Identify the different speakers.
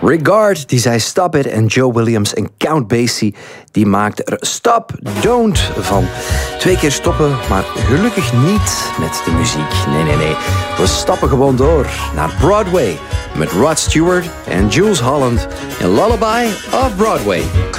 Speaker 1: Regard, die zei Stop It. En Joe Williams en Count Basie, die maakten er Stop, Don't van. 2 keer stoppen, maar gelukkig niet met de muziek. Nee. We stappen gewoon door naar Broadway met Rod Stewart en Jules Holland in Lullaby of Broadway.